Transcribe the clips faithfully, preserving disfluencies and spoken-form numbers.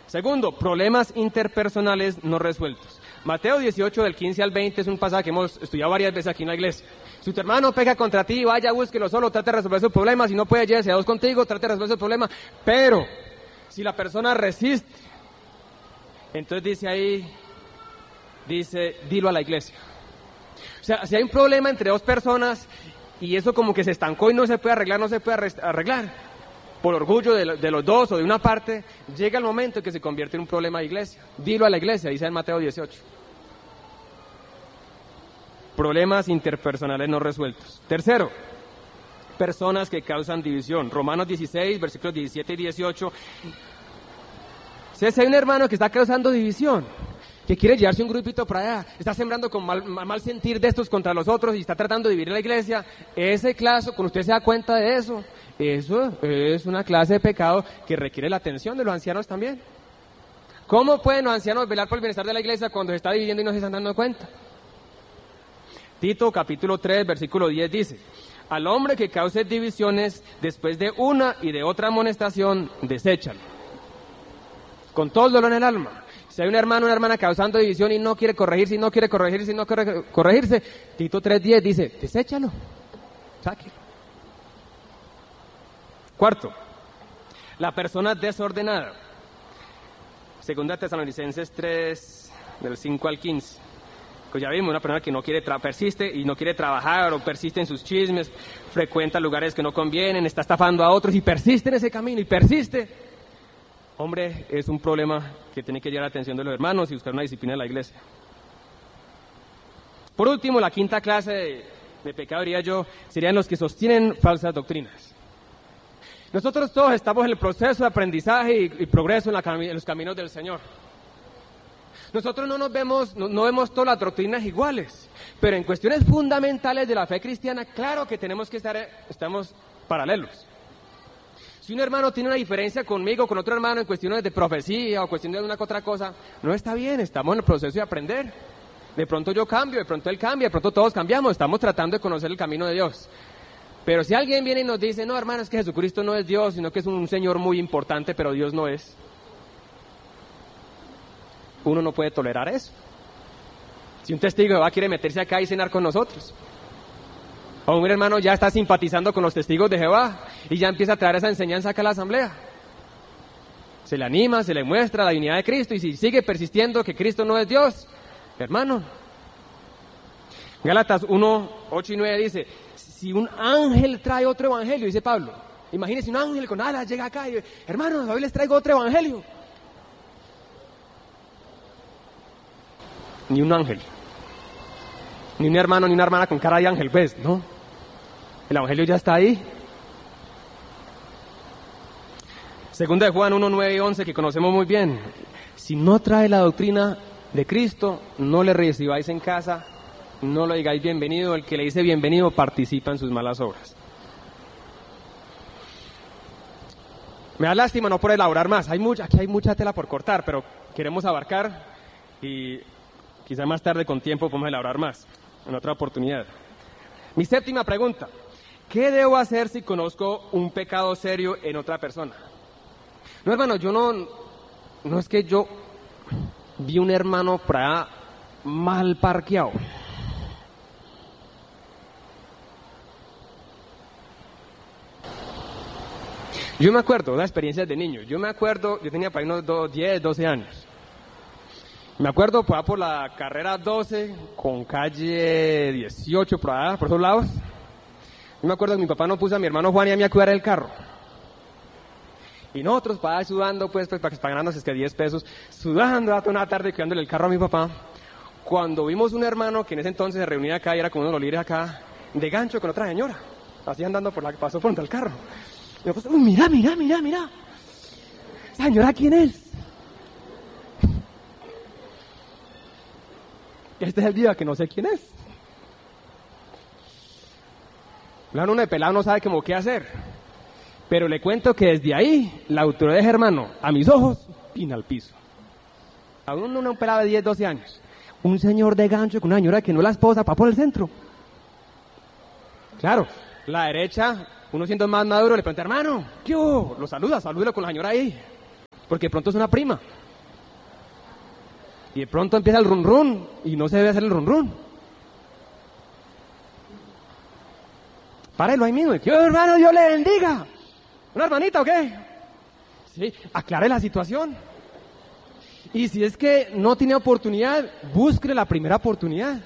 Segundo, problemas interpersonales no resueltos. Mateo dieciocho, del quince al veinte, es un pasaje que hemos estudiado varias veces aquí en la iglesia. Si tu hermano peca contra ti, vaya, búsquelo solo, trate de resolver su problema. Si no puede, llévese a dos contigo, trate de resolver su problema. Pero, si la persona resiste, entonces dice ahí, dice, dilo a la iglesia. O sea, si hay un problema entre dos personas y eso como que se estancó y no se puede arreglar, no se puede arreglar, por orgullo de, de los dos o de una parte, llega el momento en que se convierte en un problema de iglesia. Dilo a la iglesia, dice en Mateo dieciocho. Problemas interpersonales no resueltos. Tercero, personas que causan división. Romanos dieciséis, versículos diecisiete y dieciocho. Si hay un hermano que está causando división, que quiere llevarse un grupito para allá, está sembrando con mal, mal, mal sentir de estos contra los otros y está tratando de dividir la iglesia, ese caso, cuando usted se da cuenta de eso, eso es una clase de pecado que requiere la atención de los ancianos también. ¿Cómo pueden los ancianos velar por el bienestar de la iglesia cuando se está dividiendo y no se están dando cuenta? Tito capítulo tres, versículo diez dice, al hombre que cause divisiones después de una y de otra amonestación, deséchalo, con todo el dolor en el alma. Si hay un hermano o una hermana causando división y no quiere corregirse, y no quiere corregirse, y no quiere corregirse, Tito tres diez dice, deséchalo, sáquelo. Cuarto, la persona desordenada. Segunda Tesalonicenses tres, del cinco al quince. Pues ya vimos, una persona que no quiere tra- persiste y no quiere trabajar o persiste en sus chismes, frecuenta lugares que no convienen, está estafando a otros y persiste en ese camino y persiste. Hombre, es un problema que tiene que llevar la atención de los hermanos y buscar una disciplina de la iglesia. Por último, la quinta clase de, de pecado, diría yo, serían los que sostienen falsas doctrinas. Nosotros todos estamos en el proceso de aprendizaje y, y progreso en, la, en los caminos del Señor. Nosotros no nos vemos, no, no vemos todas las doctrinas iguales, pero en cuestiones fundamentales de la fe cristiana, claro que tenemos que estar, estamos paralelos. Si un hermano tiene una diferencia conmigo, con otro hermano en cuestiones de profecía o cuestiones de una que otra cosa, no está bien, estamos en el proceso de aprender. De pronto yo cambio, de pronto él cambia, de pronto todos cambiamos, estamos tratando de conocer el camino de Dios. Pero si alguien viene y nos dice, no hermano, es que Jesucristo no es Dios, sino que es un Señor muy importante, pero Dios no es, uno no puede tolerar eso. Si un testigo de Jehová quiere meterse acá y cenar con nosotros, o un hermano ya está simpatizando con los testigos de Jehová y ya empieza a traer esa enseñanza acá a la asamblea, se le anima, se le muestra la divinidad de Cristo, y si sigue persistiendo que Cristo no es Dios, hermano. Gálatas uno, ocho y nueve dice, si un ángel trae otro evangelio, dice Pablo, imagínese un ángel con alas llega acá y, hermanos, hoy les traigo otro evangelio. Ni un ángel, ni un hermano, ni una hermana con cara de ángel, pues, ¿no? El evangelio ya está ahí. Segunda de Juan uno, nueve y once, que conocemos muy bien. Si no trae la doctrina de Cristo, no le recibáis en casa, no lo digáis bienvenido. El que le dice bienvenido participa en sus malas obras. Me da lástima no poder elaborar más. Hay mucha, aquí hay mucha tela por cortar, pero queremos abarcar y quizá más tarde con tiempo podemos elaborar más, en otra oportunidad. Mi séptima pregunta, ¿qué debo hacer si conozco un pecado serio en otra persona? No, hermano, yo no, no es que yo vi un hermano por allá mal parqueado. Yo me acuerdo de las experiencias de niño. Yo me acuerdo, yo tenía para ahí unos diez, doce años. Me acuerdo por allá por la carrera doce, con calle dieciocho, por allá, por esos lados. Yo me acuerdo que mi papá no puso a mi hermano Juan y a mí a cuidar el carro. Y nosotros, para allá sudando, pues, pues para ganarnos es que diez pesos, sudando toda una tarde cuidándole el carro a mi papá. Cuando vimos un hermano que en ese entonces se reunía acá y era como uno de los líderes acá, de gancho con otra señora, así andando por la que pasó frente al carro. Y yo, pues, uy, mira, mira, mira, mira. ¿Esa señora quién es? Este es el día que no sé quién es. Uno de pelado no sabe cómo qué hacer. Pero le cuento que desde ahí, la autoridad de hermano, a mis ojos, pina al piso. A uno un pelado de diez, doce años. Un señor de gancho con una señora que no es la esposa, pa' por el centro. Claro, la derecha, uno siendo más maduro, le pregunta, hermano, ¿qué hubo? Lo saluda, salúdelo con la señora ahí. porque de pronto es una prima. Y de pronto empieza el run run y no se debe hacer el run run. Párelo ahí mismo. Que, oh, hermano, Dios le bendiga. ¿Una hermanita o qué? Sí, aclare la situación. Y si es que no tiene oportunidad, busque la primera oportunidad.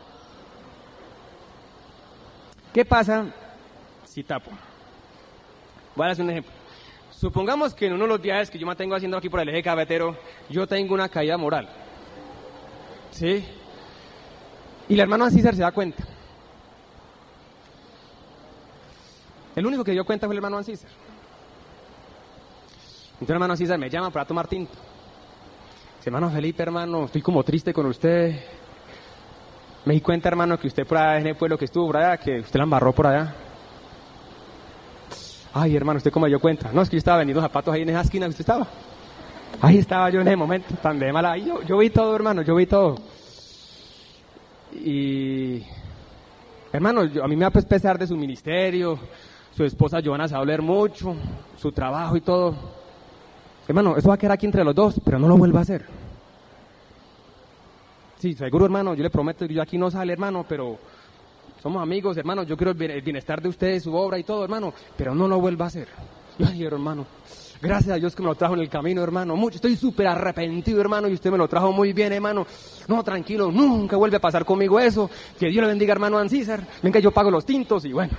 ¿Qué pasa si tapo? Voy a hacer un ejemplo. Supongamos que en uno de los viajes que yo me tengo haciendo aquí por el eje cafetero, yo tengo una caída moral. ¿Sí? Y el hermano Ancísar se da cuenta. El único que dio cuenta fue el hermano Ancísar. Entonces el hermano Ancísar me llama para tomar tinto. Dice, hermano Felipe, hermano, estoy como triste con usted. Me di cuenta, hermano, que usted por allá en el pueblo que estuvo por allá, que usted la embarró por allá. Ay, hermano, ¿usted cómo dio cuenta? No, es que yo estaba vendiendo zapatos ahí en esa esquina que usted estaba. Ahí estaba yo en ese momento, tan de mala. Yo, yo vi todo, hermano, yo vi todo. Y, hermano, yo, a mí me va a pesar de su ministerio, su esposa Joana se va a doler mucho, su trabajo y todo. Hermano, eso va a quedar aquí entre los dos, pero no lo vuelva a hacer. Sí, seguro, hermano, yo le prometo que yo aquí no sale, hermano, pero somos amigos, hermano, yo quiero el bienestar de ustedes, su obra y todo, hermano, pero no lo vuelva a hacer. Ay, hermano, gracias a Dios que me lo trajo en el camino, hermano, mucho, estoy súper arrepentido, hermano, y usted me lo trajo muy bien, hermano. No, tranquilo, nunca vuelve a pasar conmigo eso, que Dios le bendiga, hermano Ancísar, venga, yo pago los tintos y bueno.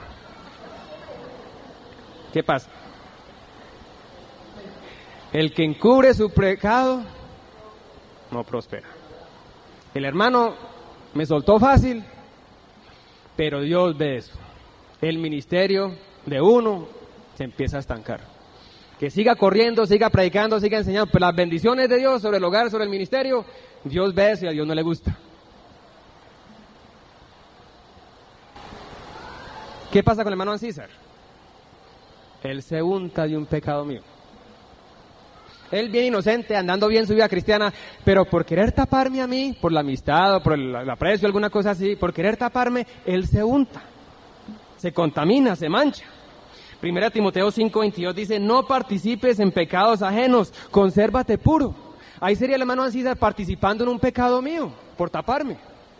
¿Qué pasa? El que encubre su pecado no prospera. El hermano me soltó fácil, pero Dios ve eso. El ministerio de uno se empieza a estancar. Que siga corriendo, siga predicando, siga enseñando, pero las bendiciones de Dios sobre el hogar, sobre el ministerio, Dios ve eso y a Dios no le gusta. ¿Qué pasa con el hermano Ancísar? Él se unta de un pecado mío. Él bien inocente, andando bien su vida cristiana, pero por querer taparme a mí, por la amistad o por el, el aprecio, alguna cosa así, por querer taparme, él se unta, se contamina, se mancha. Primera Timoteo cinco veintidós dice, no participes en pecados ajenos, consérvate puro. Ahí sería el hermano Ancísar participando en un pecado mío, por taparme.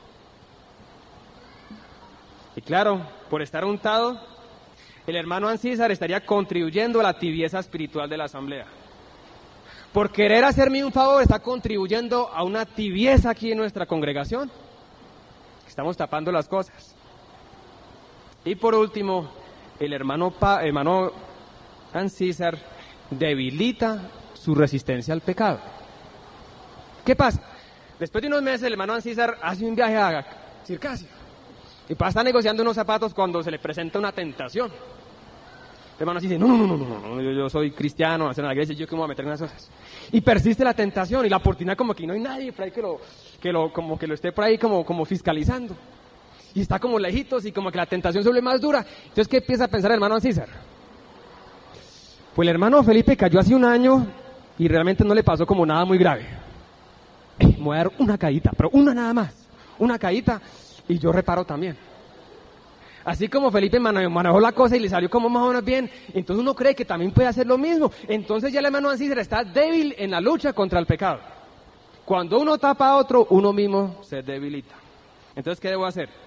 Y claro, por estar untado, el hermano Ancísar estaría contribuyendo a la tibieza espiritual de la asamblea. Por querer hacerme un favor, está contribuyendo a una tibieza aquí en nuestra congregación. Estamos tapando las cosas. Y por último, el hermano, pa, hermano Ancísar debilita su resistencia al pecado. ¿Qué pasa? Después de unos meses, el hermano Ancísar hace un viaje a Circasio. Y para estar negociando unos zapatos cuando se le presenta una tentación. El hermano dice, no, no, no, no, no, no, yo, yo soy cristiano, hacer una iglesia, yo que me voy a meter en esas cosas. Y persiste la tentación y la oportunidad como que no hay nadie por ahí que lo, que lo, como que lo esté por ahí como, como fiscalizando. Y está como lejitos y como que la tentación se vuelve más dura. Entonces, ¿qué empieza a pensar el hermano Ancísar? Pues el hermano Felipe cayó hace un año y realmente no le pasó como nada muy grave. Eh, me voy a dar una caída, pero una nada más, una caída y yo reparo también. Así como Felipe manejó la cosa y le salió como más o menos bien, entonces uno cree que también puede hacer lo mismo. Entonces ya el hermano Ancísar está débil en la lucha contra el pecado. Cuando uno tapa a otro, uno mismo se debilita. Entonces, ¿qué debo hacer?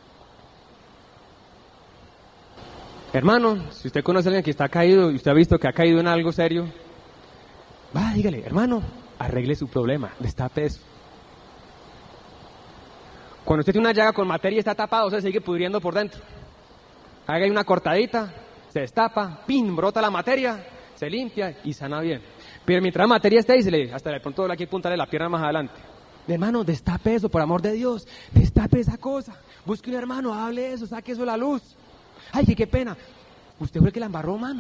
Hermano, si usted conoce a alguien que está caído y usted ha visto que ha caído en algo serio, va, dígale, hermano, arregle su problema, destape eso. Cuando usted tiene una llaga con materia y está tapado, se sigue pudriendo por dentro. Haga una cortadita, se destapa, pin, brota la materia, se limpia y sana bien. Pero mientras la materia esté ahí, se le, hasta de pronto hay que apuntarle la pierna más adelante. Hermano, destape eso, por amor de Dios, destape esa cosa. Busque un hermano, hable eso, saque eso a la luz. Ay, que qué pena. Usted fue el que la embarró, mano.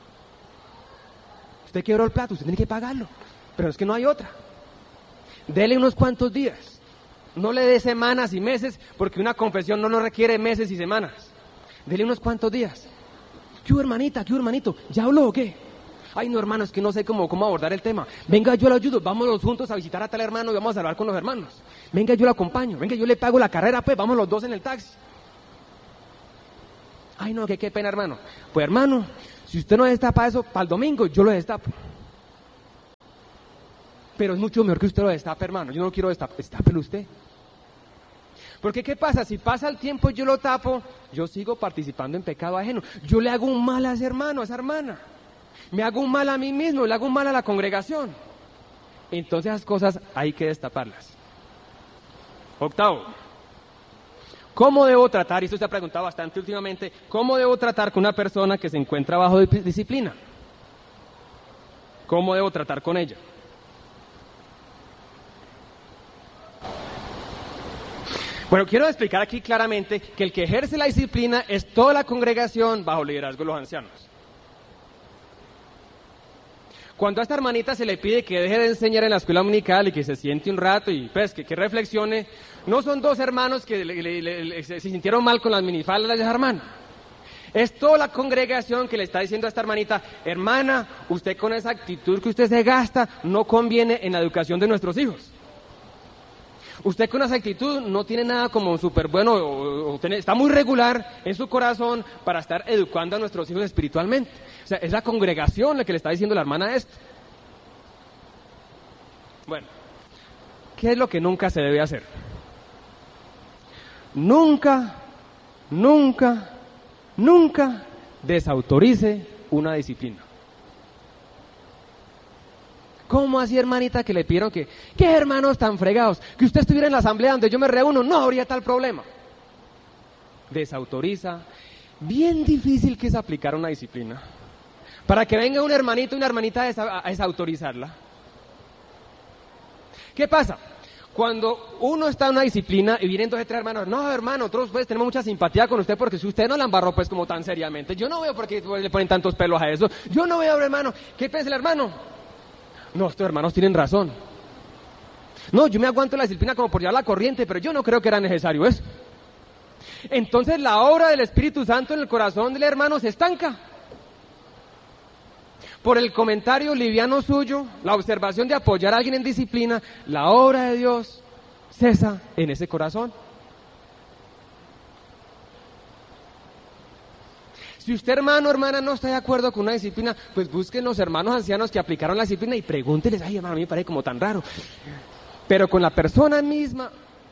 Usted quebró el plato, usted tiene que pagarlo. Pero es que no hay otra. Dele unos cuantos días. No le dé semanas y meses, porque una confesión no nos requiere meses y semanas. Dele unos cuantos días. ¿Qué hubo, hermanita? ¿Qué hubo, hermanito? ¿Ya habló o qué? Ay, no, hermano, es que no sé cómo, cómo abordar el tema. Venga, yo lo ayudo. Vámonos juntos a visitar a tal hermano y vamos a hablar con los hermanos. Venga, yo lo acompaño. Venga, yo le pago la carrera, pues, vamos los dos en el taxi. Ay, no, que qué pena, hermano. Pues, hermano, si usted no destapa eso para el domingo, yo lo destapo. pero es mucho mejor que usted lo destape, hermano. Yo no quiero destapar, destápelo usted. Porque ¿qué pasa? Si pasa el tiempo y yo lo tapo, yo sigo participando en pecado ajeno. Yo le hago un mal a ese hermano, a esa hermana. Me hago un mal a mí mismo, le hago un mal a la congregación. Entonces esas cosas hay que destaparlas. Octavo, ¿cómo debo tratar? Y esto se ha preguntado bastante últimamente. ¿Cómo debo tratar con una persona que se encuentra bajo disciplina? ¿Cómo debo tratar con ella? Bueno, quiero explicar aquí claramente que el que ejerce la disciplina es toda la congregación bajo liderazgo de los ancianos. Cuando a esta hermanita se le pide que deje de enseñar en la escuela dominical y que se siente un rato y pues que, que reflexione, no son dos hermanos que le, le, le, le, se sintieron mal con las minifaldas de esa hermana. Es toda la congregación que le está diciendo a esta hermanita, hermana, usted con esa actitud que usted se gasta no conviene en la educación de nuestros hijos. Usted con esa actitud no tiene nada como súper bueno, o, o tiene, está muy regular en su corazón para estar educando a nuestros hijos espiritualmente. O sea, es la congregación la que le está diciendo la hermana esto. Bueno, ¿qué es lo que nunca se debe hacer? Nunca, nunca, nunca desautorice una disciplina. ¿Cómo así, hermanita, que le pidieron que, qué hermanos tan fregados, que usted estuviera en la asamblea donde yo me reúno, no habría tal problema? Desautoriza. Bien difícil que es aplicar una disciplina. Para que venga un hermanito y una hermanita a, desa, a desautorizarla. ¿Qué pasa? Cuando uno está en una disciplina y vienen dos o tres hermanos, no, hermano, nosotros pues tenemos mucha simpatía con usted porque si usted no la embarró pues como tan seriamente, yo no veo por qué le ponen tantos pelos a eso, yo no veo, hermano, ¿qué piensa el hermano? No, estos hermanos tienen razón. No, yo me aguanto la disciplina como por llevar la corriente, pero yo no creo que era necesario eso. Entonces la obra del Espíritu Santo en el corazón del hermano se estanca. Por el comentario liviano suyo, la observación de apoyar a alguien en disciplina, la obra de Dios cesa en ese corazón. Si usted, hermano o hermana, no está de acuerdo con una disciplina, pues busquen los hermanos ancianos que aplicaron la disciplina y pregúnteles, ay, hermano, a mí me parece como tan raro. Pero con la persona misma,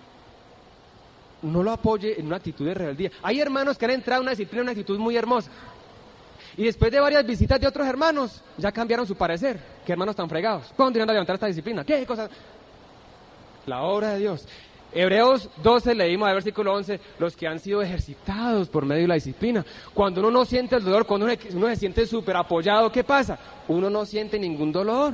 no lo apoye en una actitud de rebeldía. Hay hermanos que han entrado en una disciplina, en una actitud muy hermosa. Y después de varias visitas de otros hermanos, ya cambiaron su parecer. ¿Qué hermanos tan fregados? ¿Cuándo irán a levantar esta disciplina? ¿Qué cosa? La obra de Dios. Hebreos doce, leímos al versículo once, los que han sido ejercitados por medio de la disciplina. Cuando uno no siente el dolor, cuando uno, uno se siente súper apoyado, ¿qué pasa? Uno no siente ningún dolor.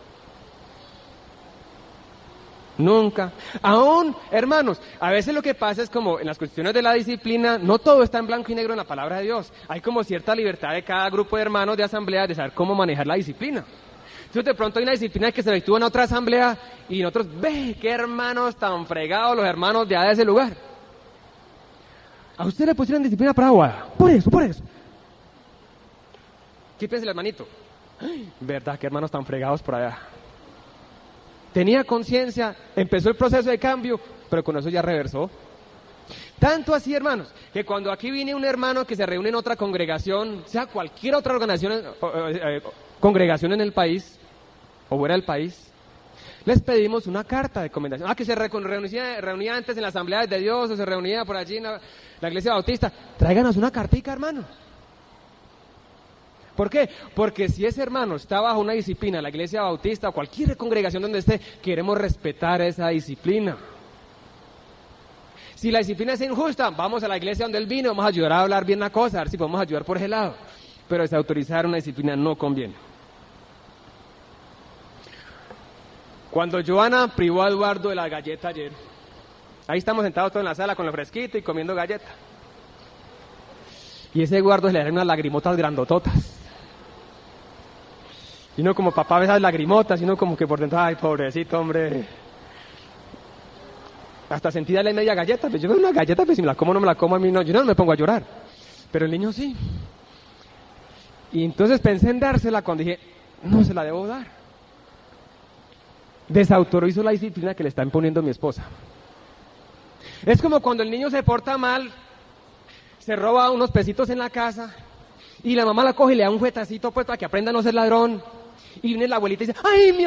Nunca. Aún, hermanos, a veces lo que pasa es como en las cuestiones de la disciplina, no todo está en blanco y negro en la palabra de Dios. Hay como cierta libertad de cada grupo de hermanos de asamblea de saber cómo manejar la disciplina. Entonces de pronto hay una disciplina que se efectúa en otra asamblea y nosotros, ve, qué hermanos tan fregados los hermanos de, de ese lugar. A usted le pusieron disciplina para Aguada, por eso, por eso. ¿Qué piensa el hermanito? Ay, verdad, qué hermanos tan fregados por allá. Tenía conciencia, empezó el proceso de cambio, pero con eso ya reversó. Tanto así, hermanos, que cuando aquí viene un hermano que se reúne en otra congregación, sea cualquier otra organización, eh, eh, congregación en el país, o fuera del país, les pedimos una carta de recomendación. Ah, que se reunía, reunía antes en la Asamblea de Dios, o se reunía por allí en la, la Iglesia Bautista. Tráiganos una cartica, hermano. ¿Por qué? Porque si ese hermano está bajo una disciplina, la Iglesia Bautista o cualquier congregación donde esté, queremos respetar esa disciplina. Si la disciplina es injusta, vamos a la iglesia donde él vino, vamos a ayudar a hablar bien la cosa, a ver si podemos ayudar por ese lado. Pero desautorizar una disciplina no conviene. Cuando Joana privó a Eduardo de la galleta ayer, ahí estamos sentados todos en la sala con el fresquito y comiendo galleta. Y ese Eduardo se le dan unas lagrimotas grandototas. Y no como papá ve esas lagrimotas, sino como que por dentro, ay, pobrecito, hombre. Hasta sentí darle media galleta, pues yo veo una galleta, pues si me la como no me la como a mí, no, yo no me pongo a llorar. Pero el niño sí. Y entonces pensé en dársela cuando dije, no se la debo dar. Desautorizo la disciplina que le está imponiendo mi esposa. Es como cuando el niño se porta mal, se roba unos pesitos en la casa, y la mamá la coge y le da un juetacito pues para que aprenda a no ser ladrón. Y viene la abuelita y dice, ¡ay, mi